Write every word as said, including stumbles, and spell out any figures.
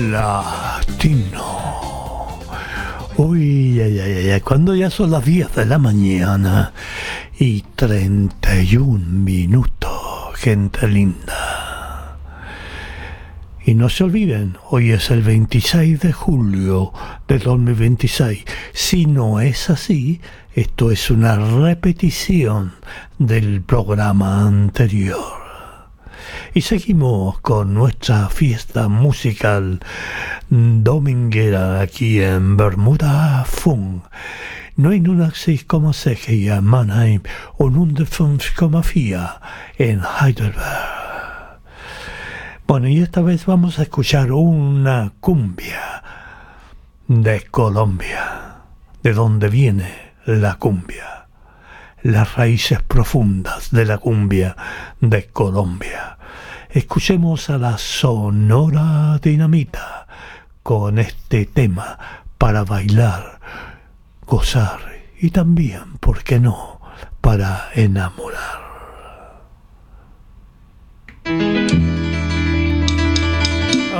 Latino. Uy, ay, ay, ay, cuando ya son las diez de la mañana y treinta y un minutos, gente linda. Y no se olviden, hoy es el veintiséis de julio de dos mil veintiséis. Si no es así, esto es una repetición del programa anterior. Y seguimos con nuestra fiesta musical dominguera aquí en Bermuda Funk. neunhundertzig komma sex hier in Mannheim und hundertfünf komma vier en Heidelberg. Bueno, y esta vez vamos a escuchar una cumbia de Colombia. ¿De dónde viene la cumbia? Las raíces profundas de la cumbia de Colombia. Escuchemos a la Sonora Dinamita con este tema para bailar, gozar y también, ¿por qué no?, para enamorar.